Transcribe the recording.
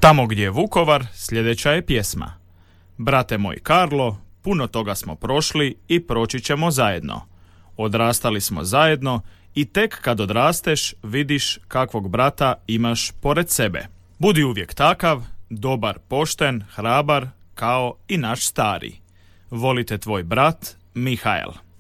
Tamo gdje je Vukovar, sljedeća je pjesma. Brate moj Karlo, puno toga smo prošli i proći ćemo zajedno. Odrastali smo zajedno i tek kad odrasteš vidiš kakvog brata imaš pored sebe. Budi uvijek takav, dobar, pošten, hrabar, kao i naš stari. Volite tvoj brat, Mihael.